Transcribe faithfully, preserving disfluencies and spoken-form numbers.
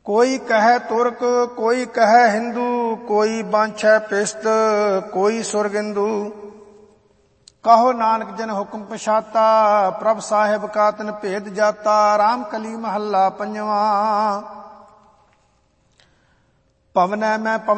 ਕੋਈ ਕਹੈ ਤੁਰਕ ਕੋਈ ਕਹੈ ਹਿੰਦੂ, ਕੋਈ ਬਾਂਛੈ ਪਿਸਤ ਕੋਈ ਸੁਰਗਿੰਦੂ। ਕਹੋ ਨਾਨਕ ਜਨ ਹੁਕਮ ਪਛਾਤਾ, ਪ੍ਰਭ ਸਾਹਿਬ ਕਾ ਤਨ ਭੇਦ ਜਾਤਾ। ਰਾਮ ਕਲੀ ਮਹੱਲਾ ਪੰਜਵਾਂ। ਪਵਨੈ ਮੈਂ